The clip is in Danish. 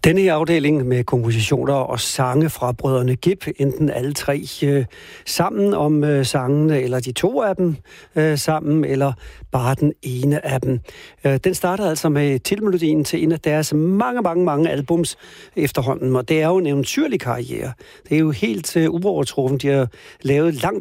Denne her afdeling med kompositioner og sange fra brødrene Gibb, enten alle tre sammen om sangene, eller de to af dem sammen, eller bare den ene af dem. Den starter altså med titelmelodien til en af deres mange albums efterhånden, og det er jo en eventyrlig karriere. Det er jo helt uovertruffen. De har lavet